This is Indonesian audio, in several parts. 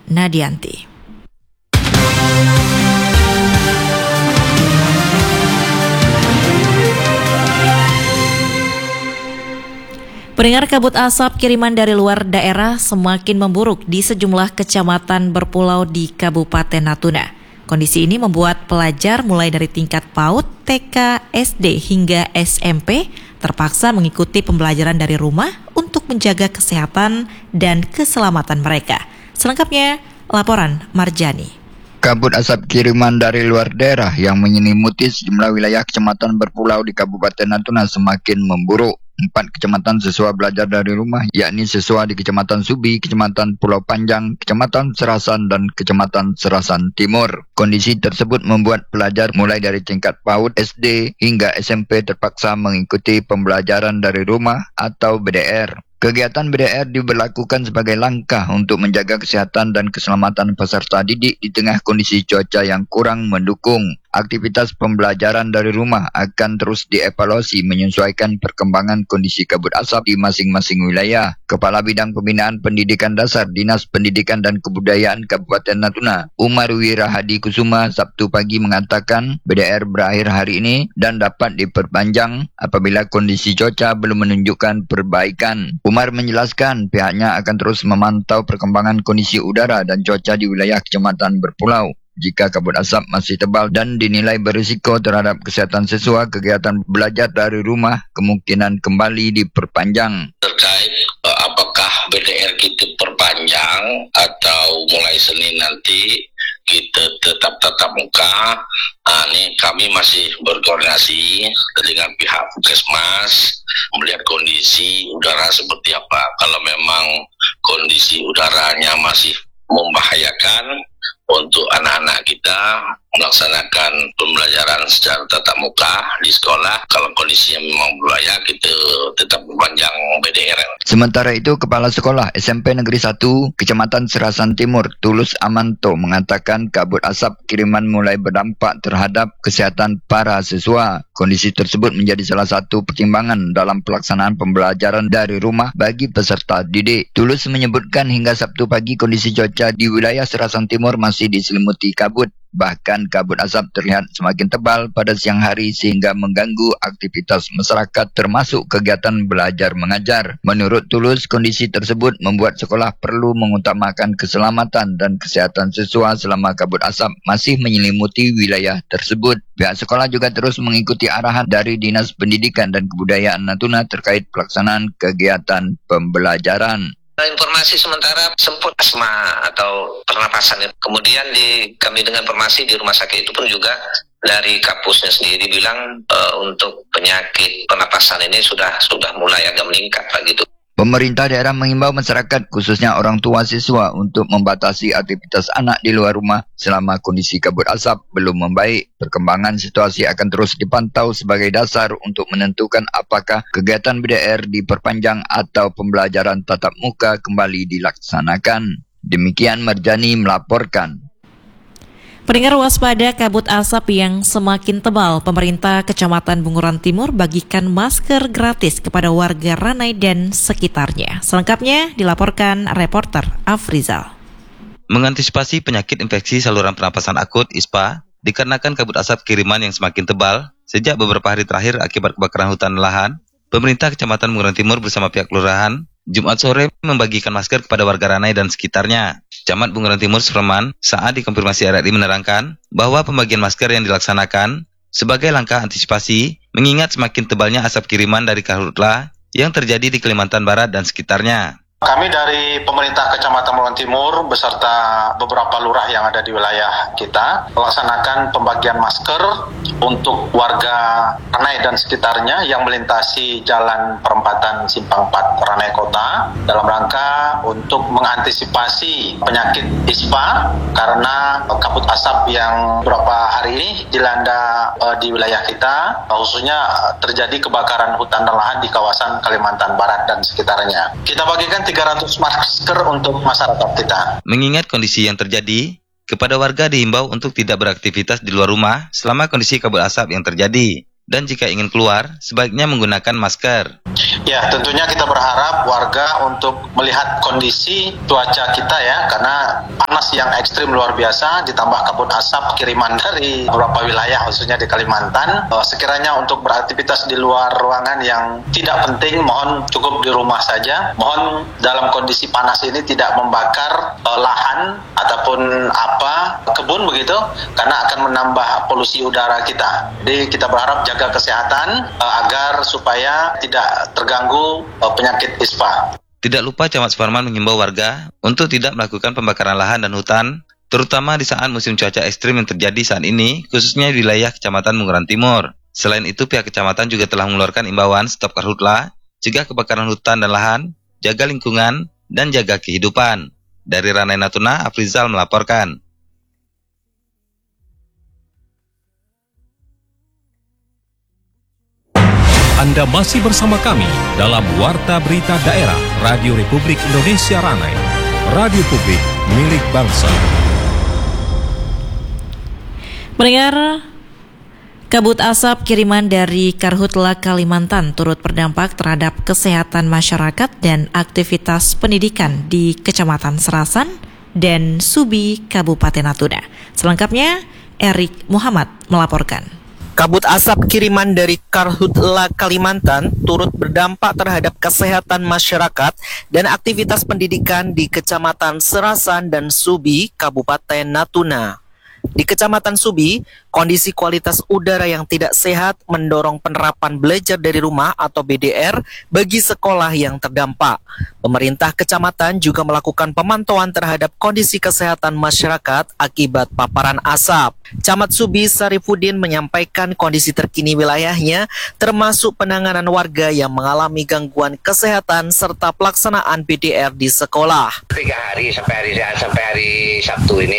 Nadianti. Pendengar, kabut asap kiriman dari luar daerah semakin memburuk di sejumlah kecamatan berpulau di Kabupaten Natuna. Kondisi ini membuat pelajar mulai dari tingkat PAUD, TK, SD hingga SMP terpaksa mengikuti pembelajaran dari rumah untuk menjaga kesehatan dan keselamatan mereka. Selengkapnya, laporan Marjani. Kabut asap kiriman dari luar daerah yang menyelimuti sejumlah wilayah kecamatan berpulau di Kabupaten Natuna semakin memburuk. 4 kecamatan siswa belajar dari rumah, yakni siswa di Kecamatan Subi, Kecamatan Pulau Panjang, Kecamatan Serasan, dan Kecamatan Serasan Timur. Kondisi tersebut membuat pelajar mulai dari tingkat PAUD, SD, hingga SMP terpaksa mengikuti pembelajaran dari rumah atau BDR. Kegiatan BDR diberlakukan sebagai langkah untuk menjaga kesehatan dan keselamatan peserta didik di tengah kondisi cuaca yang kurang mendukung. Aktivitas pembelajaran dari rumah akan terus dievaluasi menyesuaikan perkembangan kondisi kabut asap di masing-masing wilayah. Kepala Bidang Pembinaan Pendidikan Dasar Dinas Pendidikan dan Kebudayaan Kabupaten Natuna, Umar Wirahadi Kusuma, Sabtu pagi mengatakan BDR berakhir hari ini dan dapat diperpanjang apabila kondisi cuaca belum menunjukkan perbaikan. Umar menjelaskan pihaknya akan terus memantau perkembangan kondisi udara dan cuaca di wilayah kecamatan berpulau. Jika kabut asap masih tebal dan dinilai berisiko terhadap kesehatan siswa, kegiatan belajar dari rumah kemungkinan kembali diperpanjang. Terkait apakah BDR kita perpanjang atau mulai Senin nanti kita tetap tatap muka, ini kami masih berkoordinasi dengan pihak Puskesmas melihat kondisi udara seperti apa. Kalau memang kondisi udaranya masih membahayakan untuk anak-anak kita melaksanakan pembelajaran secara tatap muka di sekolah. Kalau kondisinya memang berbahaya, kita tetap berpanjang BDR. Sementara itu, Kepala Sekolah SMP Negeri 1 Kecamatan Serasan Timur, Tulus Amanto, mengatakan kabut asap kiriman mulai berdampak terhadap kesehatan para siswa. Kondisi tersebut menjadi salah satu pertimbangan dalam pelaksanaan pembelajaran dari rumah bagi peserta didik. Tulus menyebutkan hingga Sabtu pagi kondisi cuaca di wilayah Serasan Timur masih diselimuti kabut. Bahkan kabut asap terlihat semakin tebal pada siang hari sehingga mengganggu aktivitas masyarakat termasuk kegiatan belajar mengajar. Menurut Tulus, kondisi tersebut membuat sekolah perlu mengutamakan keselamatan dan kesehatan siswa selama kabut asap masih menyelimuti wilayah tersebut. Pihak sekolah juga terus mengikuti arahan dari Dinas Pendidikan dan Kebudayaan Natuna terkait pelaksanaan kegiatan pembelajaran. Informasi sementara sempat asma atau pernapasan. Kemudian kami dengan informasi di rumah sakit itu pun juga dari kampusnya sendiri bilang untuk penyakit pernapasan ini sudah mulai agak meningkat lah gitu. Pemerintah daerah mengimbau masyarakat khususnya orang tua siswa untuk membatasi aktivitas anak di luar rumah selama kondisi kabut asap belum membaik. Perkembangan situasi akan terus dipantau sebagai dasar untuk menentukan apakah kegiatan BDR diperpanjang atau pembelajaran tatap muka kembali dilaksanakan. Demikian Marjani melaporkan. Pendengar, waspada kabut asap yang semakin tebal. Pemerintah Kecamatan Bunguran Timur bagikan masker gratis kepada warga Ranai dan sekitarnya. Selengkapnya dilaporkan reporter Afrizal. Mengantisipasi penyakit infeksi saluran pernapasan akut (ISPA) dikarenakan kabut asap kiriman yang semakin tebal sejak beberapa hari terakhir akibat kebakaran hutan lahan, pemerintah Kecamatan Bunguran Timur bersama pihak kelurahan Jumat sore membagikan masker kepada warga Ranai dan sekitarnya. Camat Bunguran Timur Sureman saat dikonfirmasi RRI menerangkan bahwa pembagian masker yang dilaksanakan sebagai langkah antisipasi mengingat semakin tebalnya asap kiriman dari karhutla yang terjadi di Kalimantan Barat dan sekitarnya. Kami dari pemerintah Kecamatan Bunguran Timur beserta beberapa lurah yang ada di wilayah kita melaksanakan pembagian masker untuk warga Ranai dan sekitarnya yang melintasi jalan perempatan Simpang 4 Ranai Kota dalam rangka untuk mengantisipasi penyakit ISPA karena kabut asap yang beberapa hari ini dilanda di wilayah kita, khususnya terjadi kebakaran hutan dan lahan di kawasan Kalimantan Barat dan sekitarnya. Kita bagikan 300 masker untuk masyarakat kita. Mengingat kondisi yang terjadi, kepada warga diimbau untuk tidak beraktivitas di luar rumah selama kondisi kabut asap yang terjadi. Dan jika ingin keluar, sebaiknya menggunakan masker. Ya, tentunya kita berharap warga untuk melihat kondisi cuaca kita ya, karena panas panas yang ekstrim luar biasa, ditambah kabut asap kiriman dari beberapa wilayah, khususnya di Kalimantan. Sekiranya untuk beraktivitas di luar ruangan yang tidak penting, mohon cukup di rumah saja. Mohon dalam kondisi panas ini tidak membakar lahan ataupun kebun begitu, karena akan menambah polusi udara kita. Jadi kita berharap jaga kesehatan agar supaya tidak terganggu penyakit ISPA. Tidak lupa Camat Suparman mengimbau warga untuk tidak melakukan pembakaran lahan dan hutan, terutama di saat musim cuaca ekstrim yang terjadi saat ini, khususnya di wilayah Kecamatan Munguran Timur. Selain itu, pihak kecamatan juga telah mengeluarkan imbauan stop karhutla, cegah kebakaran hutan dan lahan, jaga lingkungan, dan jaga kehidupan. Dari Ranai Natuna, Afrizal melaporkan. Anda masih bersama kami dalam Warta Berita Daerah Radio Republik Indonesia Ranai, radio publik milik bangsa. Pendengar, kabut asap kiriman dari Karhutla Kalimantan turut berdampak terhadap kesehatan masyarakat dan aktivitas pendidikan di Kecamatan Serasan dan Subi, Kabupaten Natuna. Selengkapnya, Erik Muhammad melaporkan. Kabut asap kiriman dari Karhutla Kalimantan turut berdampak terhadap kesehatan masyarakat dan aktivitas pendidikan di Kecamatan Serasan dan Subi, Kabupaten Natuna. Di Kecamatan Subi, kondisi kualitas udara yang tidak sehat mendorong penerapan belajar dari rumah atau BDR bagi sekolah yang terdampak. Pemerintah kecamatan juga melakukan pemantauan terhadap kondisi kesehatan masyarakat akibat paparan asap. Camat Subi Sarifudin menyampaikan kondisi terkini wilayahnya, termasuk penanganan warga yang mengalami gangguan kesehatan serta pelaksanaan BDR di sekolah. 3 hari sampai hari Sabtu ini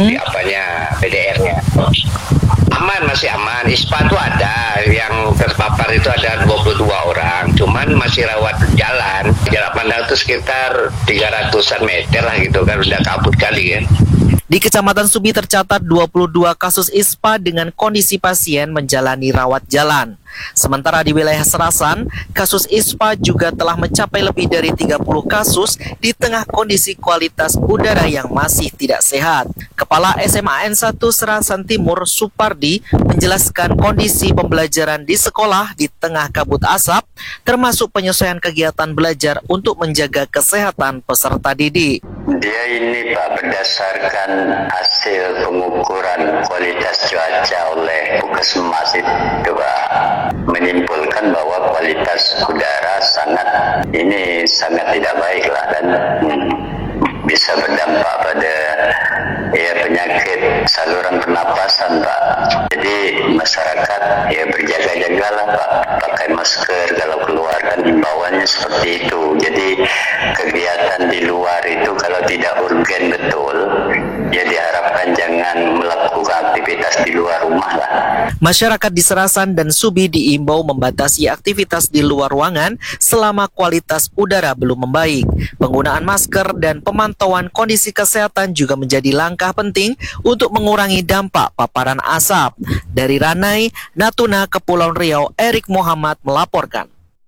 BDR-nya. Aman, masih aman. ISPA itu ada, yang terpapar itu ada 22 orang, cuman masih rawat jalan. Jarak pandang itu sekitar 300-an meter lah gitu kan, udah kabut kali kan. Di Kecamatan Subi tercatat 22 kasus ISPA dengan kondisi pasien menjalani rawat jalan. Sementara di wilayah Serasan, kasus ISPA juga telah mencapai lebih dari 30 kasus di tengah kondisi kualitas udara yang masih tidak sehat. Kepala SMAN 1 Serasan Timur, Supardi, menjelaskan kondisi pembelajaran di sekolah di tengah kabut asap, termasuk penyesuaian kegiatan belajar untuk menjaga kesehatan peserta didik. Dia ini Pak, berdasarkan hasil pengukuran kualitas cuaca oleh Puskesmas itu Pak, menyimpulkan bahwa kualitas udara sangat tidak baik lah, dan bisa berdampak pada penyakit saluran pernapasan Pak. Jadi masyarakat berjaga-jagalah Pak, pakai masker kalau keluar, kan himbauannya seperti itu. Jadi kegiatan di luar itu kalau tidak urgen betul, ya diharapkan jangan melakukan aktivitas di luar rumah lah. Masyarakat di Serasan dan Subi diimbau membatasi aktivitas di luar ruangan selama kualitas udara belum membaik. Penggunaan masker dan pemantauan kondisi kesehatan juga menjadi langkah penting untuk mengurangi dampak paparan asap. Dari Ranai, Natuna, Kepulauan Riau, Erik Muhammad melaporkan.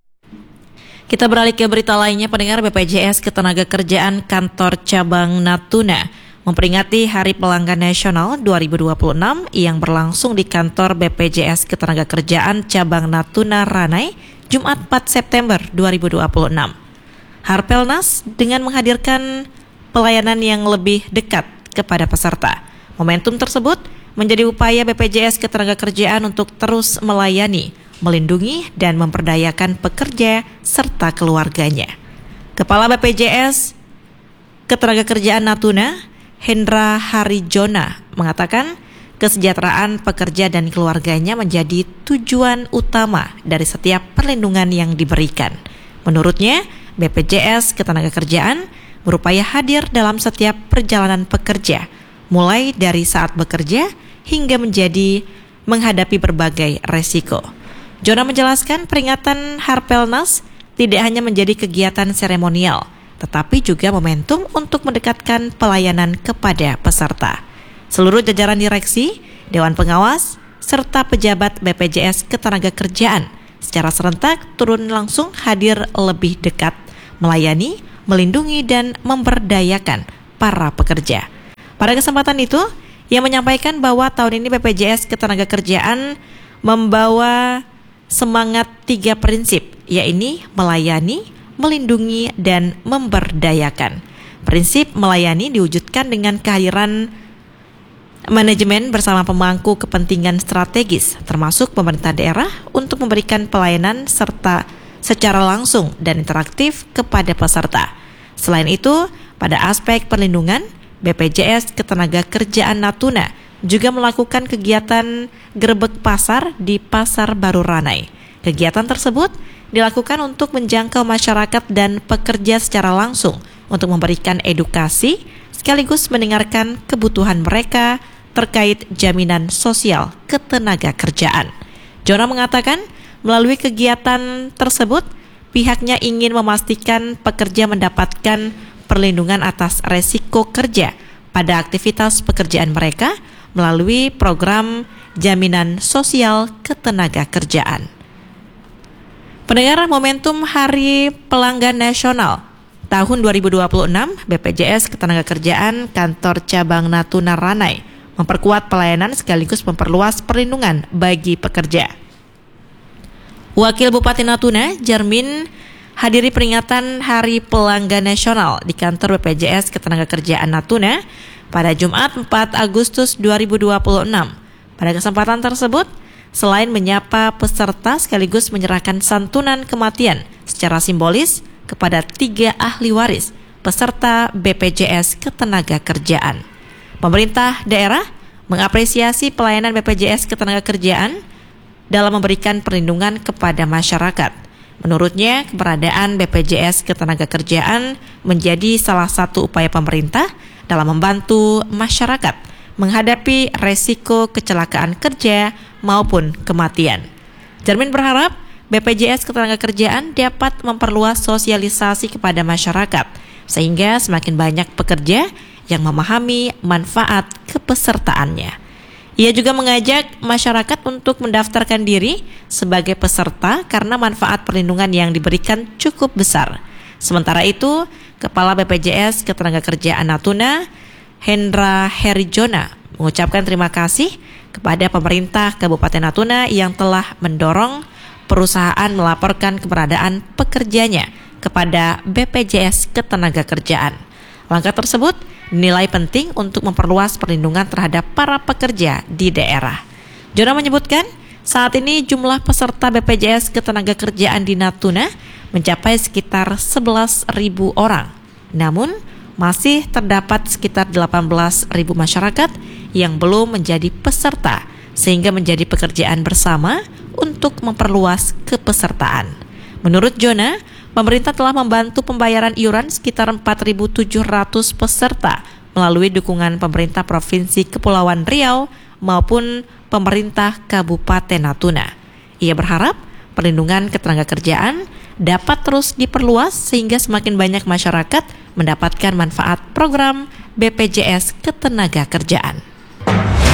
Kita beralih ke berita lainnya, pendengar. BPJS Ketenagakerjaan Kantor Cabang Natuna memperingati Hari Pelanggan Nasional 2026 yang berlangsung di kantor BPJS Ketenagakerjaan Cabang Natuna Ranai, Jumat 4 September 2026. Harpelnas dengan menghadirkan pelayanan yang lebih dekat kepada peserta. Momentum tersebut menjadi upaya BPJS Ketenagakerjaan untuk terus melayani, melindungi, dan memperdayakan pekerja serta keluarganya. Kepala BPJS Ketenagakerjaan Natuna, Hendra Harijona, mengatakan kesejahteraan pekerja dan keluarganya menjadi tujuan utama dari setiap perlindungan yang diberikan. Menurutnya, BPJS Ketenagakerjaan berupaya hadir dalam setiap perjalanan pekerja, mulai dari saat bekerja hingga menjadi menghadapi berbagai resiko. Jona menjelaskan peringatan Harpelnas tidak hanya menjadi kegiatan seremonial, tetapi juga momentum untuk mendekatkan pelayanan kepada peserta. Seluruh jajaran direksi, Dewan Pengawas, serta pejabat BPJS Ketenagakerjaan secara serentak turun langsung hadir lebih dekat, melayani, melindungi, dan memberdayakan para pekerja. Pada kesempatan itu, ia menyampaikan bahwa tahun ini BPJS Ketenagakerjaan membawa semangat 3 prinsip, yaitu melayani, melindungi, dan memberdayakan. Prinsip melayani diwujudkan dengan kehadiran manajemen bersama pemangku kepentingan strategis, termasuk pemerintah daerah, untuk memberikan pelayanan serta secara langsung dan interaktif kepada peserta. Selain itu, pada aspek perlindungan, BPJS Ketenagakerjaan Natuna juga melakukan kegiatan gerebek pasar di Pasar Baru Ranai. Kegiatan tersebut dilakukan untuk menjangkau masyarakat dan pekerja secara langsung untuk memberikan edukasi sekaligus mendengarkan kebutuhan mereka terkait jaminan sosial ketenagakerjaan. Jona mengatakan, melalui kegiatan tersebut, pihaknya ingin memastikan pekerja mendapatkan perlindungan atas resiko kerja pada aktivitas pekerjaan mereka melalui program jaminan sosial ketenagakerjaan. Pendengar, momentum Hari Pelanggan Nasional tahun 2026, BPJS Ketenagakerjaan Kantor Cabang Natuna Ranai memperkuat pelayanan sekaligus memperluas perlindungan bagi pekerja. Wakil Bupati Natuna, Jarmin, hadiri peringatan Hari Pelanggan Nasional di kantor BPJS Ketenagakerjaan Natuna pada Jumat 4 Agustus 2026. Pada kesempatan tersebut, selain menyapa peserta sekaligus menyerahkan santunan kematian secara simbolis kepada 3 ahli waris peserta BPJS Ketenagakerjaan. Pemerintah daerah mengapresiasi pelayanan BPJS Ketenagakerjaan dalam memberikan perlindungan kepada masyarakat. Menurutnya, keberadaan BPJS Ketenagakerjaan menjadi salah satu upaya pemerintah dalam membantu masyarakat menghadapi resiko kecelakaan kerja maupun kematian. Jarmin berharap BPJS Ketenagakerjaan dapat memperluas sosialisasi kepada masyarakat sehingga semakin banyak pekerja yang memahami manfaat kepesertaannya. Ia juga mengajak masyarakat untuk mendaftarkan diri sebagai peserta karena manfaat perlindungan yang diberikan cukup besar. Sementara itu, Kepala BPJS Ketenagakerjaan Natuna, Hendra Herijona, mengucapkan terima kasih kepada pemerintah Kabupaten Natuna yang telah mendorong perusahaan melaporkan keberadaan pekerjanya kepada BPJS Ketenagakerjaan. Langkah tersebut dinilai penting untuk memperluas perlindungan terhadap para pekerja di daerah. Jona menyebutkan, saat ini jumlah peserta BPJS Ketenagakerjaan di Natuna mencapai sekitar 11.000 orang. Namun, masih terdapat sekitar 18.000 masyarakat yang belum menjadi peserta, sehingga menjadi pekerjaan bersama untuk memperluas kepesertaan. Menurut Jona, pemerintah telah membantu pembayaran iuran sekitar 4.700 peserta melalui dukungan pemerintah Provinsi Kepulauan Riau maupun pemerintah Kabupaten Natuna. Ia berharap perlindungan ketenagakerjaan dapat terus diperluas sehingga semakin banyak masyarakat mendapatkan manfaat program BPJS Ketenagakerjaan.